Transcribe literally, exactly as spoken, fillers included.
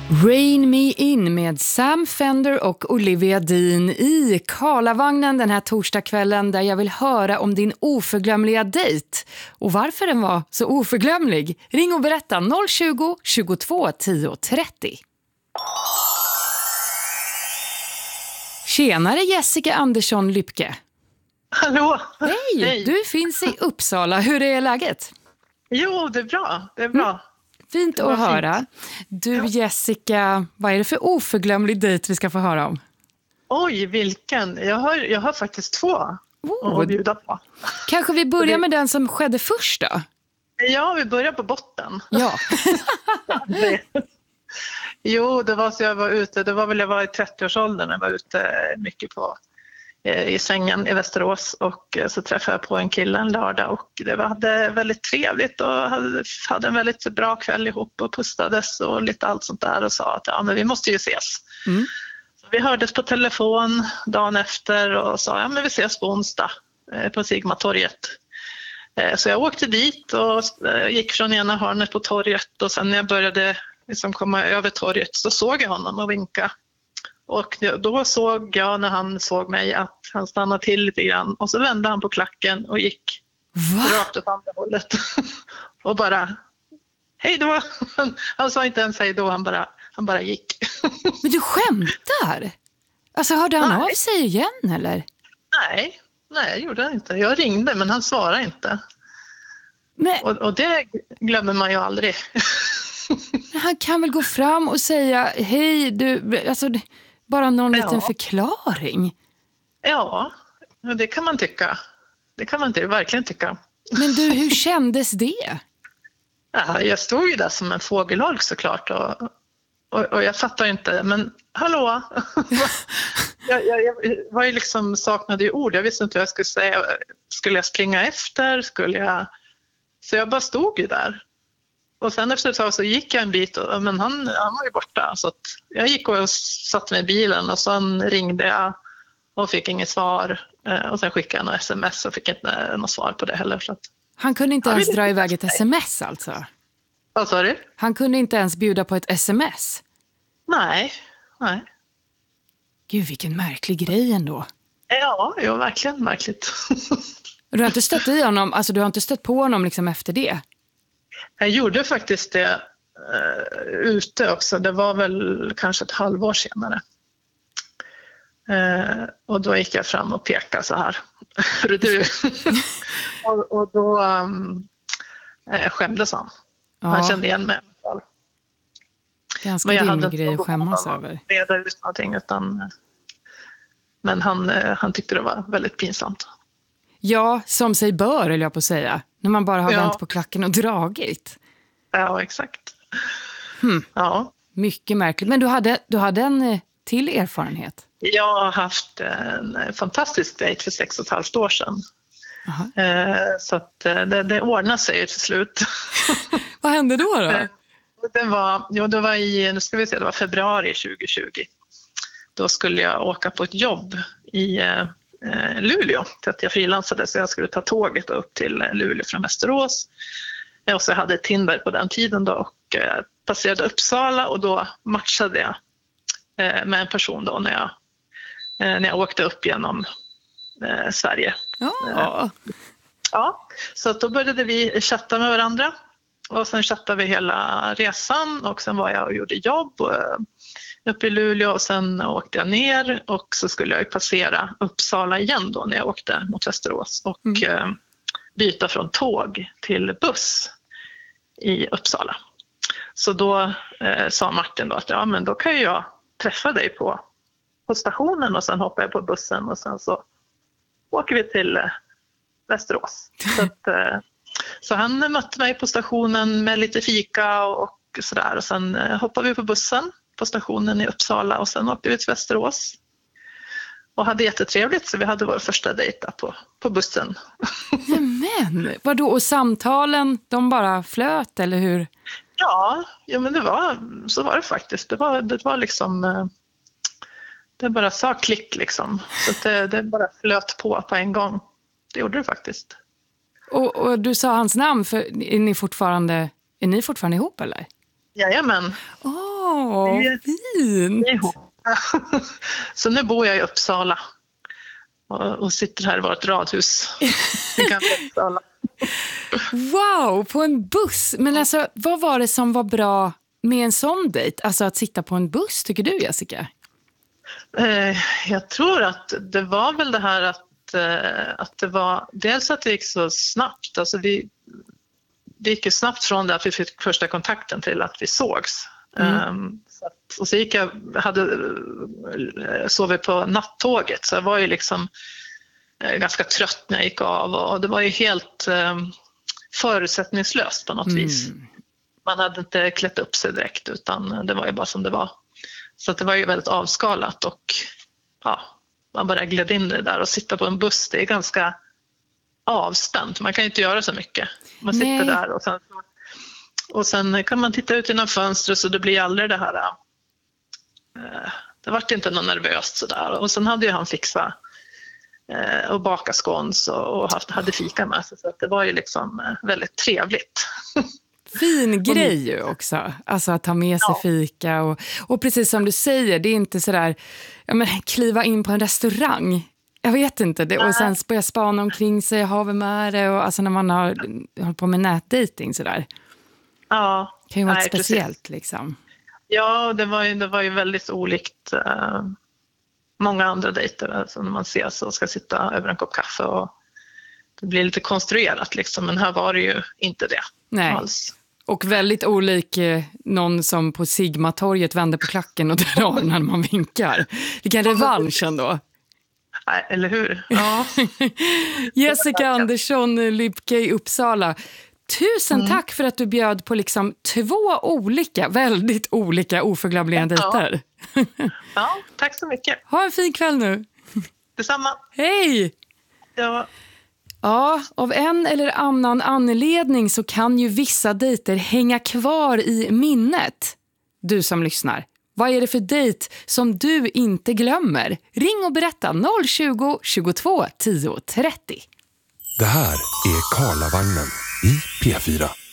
Rain Me In med Sam Fender och Olivia Dean i Karlavagnen den här torsdagskvällen, där jag vill höra om din oförglömliga dejt och varför den var så oförglömlig. Ring och berätta noll tjugo, tjugotvå, tio, trettio. Tjenare Jessica Andersson Lypke. Hallå! Hej, Hej, du finns i Uppsala. Hur är läget? Jo, det är bra. Det är bra. Mm. Fint att höra. Fint. Du ja. Jessica, vad är det för oförglömlig dejt vi ska få höra om? Oj, vilken? Jag har, jag har faktiskt två oh. att bjuda på. Kanske vi börjar med den som skedde först då? Ja, vi börjar på botten. Ja. det. Jo, det var så jag var ute. Det var väl jag var i trettioårsåldern. Jag var ute mycket på i sängen i Västerås och så träffade jag på en kille en lördag och det var väldigt trevligt och hade, hade en väldigt bra kväll ihop och pustades och lite allt sånt där och sa att ja, men vi måste ju ses. Mm. Så vi hördes på telefon dagen efter och sa ja, men vi ses på onsdag på Sigmatorget. Så jag åkte dit och gick från ena hörnet på torget och sen när jag började liksom komma över torget så såg jag honom och vinka. Och då såg jag när han såg mig att han stannade till lite grann och så vände han på klacken och gick Va? rakt åt andra hållet och bara hej då. Han, han sa inte ens hej då, han bara, han bara gick. Men du skämtar? Alltså hörde han nej. av sig igen eller? Nej, nej gjorde han inte. Jag ringde men han svarade inte. Men... Och, och det glömmer man ju aldrig. Han kan väl gå fram och säga hej du, alltså bara någon ja. liten förklaring. Ja, det kan man tycka. Det kan man verkligen tycka. Men du, hur kändes det? Ja, jag stod ju där som en fågelholk såklart och, och, och jag fattar inte, men hallå? jag, jag, jag var ju liksom saknade ju ord, jag visste inte vad jag skulle säga. Skulle jag springa efter? Skulle jag... Så jag bara stod ju där. Och sen efter ett tag så gick jag en bit, och, men han, han var ju borta. Så att jag gick och satt med i bilen och sen ringde jag och fick inget svar. Och sen skickade jag något sms och fick inte något svar på det heller. Så att, han kunde inte ens dra iväg ett sms alltså? Vad sa du? Han kunde inte ens bjuda på ett sms? Nej, nej. Gud, vilken märklig grej ändå. Ja, jo, verkligen märkligt. Du har inte stött i honom, alltså du har inte stött på honom liksom efter det? Jag gjorde faktiskt det uh, ute också. Det var väl kanske ett halvår senare. Uh, och då gick jag fram och pekade så här. du. och, och då um, uh, skämdes han. Ja. Han kände igen mig. Ganska rimlig grej att skämmas över. Reda ut någonting, utan, men han, uh, han tyckte det var väldigt pinsamt. Ja, som sig bör, eller jag på att säga. När man bara har ja. vänt på klacken och dragit. Ja, exakt. Hmm. Ja. Mycket märkligt. Men du hade, du hade en till erfarenhet? Jag har haft en fantastisk dejt för sex och ett halvt år sedan. Eh, så att det, det ordnade sig till slut. Vad hände då då? Det var, jo, det var i, nu ska vi se, det var februari tjugohundratjugo. Då skulle jag åka på ett jobb i eh, Luleå. Så att jag frilansade så jag skulle ta tåget upp till Luleå från Västerås. Och så hade jag Tinder på den tiden då och eh, passerade Uppsala och då matchade jag eh, med en person då när jag, eh, när jag åkte upp genom eh, Sverige. Oh. Eh, ja, så att då började vi chatta med varandra och sen chattade vi hela resan och sen var jag och gjorde jobb eh, uppe i Luleå och sen åkte jag ner och så skulle jag passera Uppsala igen då när jag åkte mot Västerås och mm. eh, byta från tåg till buss i Uppsala. Så då eh, sa Martin då att ja, men då kan jag träffa dig på, på stationen och sen hoppar jag på bussen och sen så åker vi till eh, Västerås. Så, att, eh, så han mötte mig på stationen med lite fika och, och sådär och sen eh, hoppade vi på bussen på stationen i Uppsala och sen åkte vi till Västerås. Och hade jättetrevligt så vi hade vår första dejt på, på bussen. Men vadå? Och samtalen, de bara flöt eller hur? Ja, ja men det var, så var det faktiskt. Det var, det var liksom, det bara sa klick liksom. Så det, det bara flöt på på en gång. Det gjorde det faktiskt. Och, och du sa hans namn, för är ni fortfarande, är ni fortfarande ihop eller? Jajamän. Åh, Åh, fint! Så nu bor jag i Uppsala och, och sitter här i vårt radhus i gamla Uppsala. Wow, på en buss. Men alltså, vad var det som var bra med en sån dejt? Alltså att sitta på en buss, tycker du, Jessica? Eh, jag tror att det var väl det här att, eh, att det var dels att det gick så snabbt. Alltså vi, det gick ju snabbt från det att vi fick första kontakten till att vi sågs. Mm. Um, så att, och så gick jag, hade sovit på nattåget, så jag var ju liksom eh, ganska trött när jag gick av, och det var ju helt eh, förutsättningslöst på något mm. vis. Man hade inte klätt upp sig direkt, utan det var ju bara som det var. Så att det var ju väldigt avskalat, och ja, man bara gled in det där och sitta på en buss, det är ganska avspänt. Man kan ju inte göra så mycket. Man sitter Nej. där och sen, och sen kan man titta ut genom fönstret, så det blir aldrig det här. Eh, det var inte något nervöst sådär. Och sen hade ju han fixat eh, och baka scones och, och haft, hade fika med sig. Så att det var ju liksom eh, väldigt trevligt. Fin grej ju också, alltså att ta med sig ja. fika och, och precis som du säger, det är inte sådär, ja men kliva in på en restaurang, jag vet inte, det, och sen börja spana omkring sig, ha vi med det, och alltså när man har hållit på med nätdating sådär. Ja. Det kan ju vara Nej, speciellt precis. liksom. Ja, det var ju, det var ju väldigt olikt uh, många andra dejter, alltså när man ses och ska sitta över en kopp kaffe, och det blir lite konstruerat liksom, men här var det ju inte det. Nej. Alls. Och väldigt olik eh, någon som på Sigmatorget vänder på klacken och drar av när man vinkar. Vilken revansch ändå. Nej, eller hur? Ja. Jessica Andersson, Lybke i Uppsala. Tusen mm. tack för att du bjöd på liksom två olika, väldigt olika oförglömliga dejter. Ja. ja, tack så mycket. Ha en fin kväll nu. Detsamma. Hej! Ja. Ja, av en eller annan anledning så kan ju vissa dejter hänga kvar i minnet. Du som lyssnar, vad är det för dejt som du inte glömmer? Ring och berätta noll tjugo, tjugotvå, tio trettio. Det här är Karlavagnen i P fyra.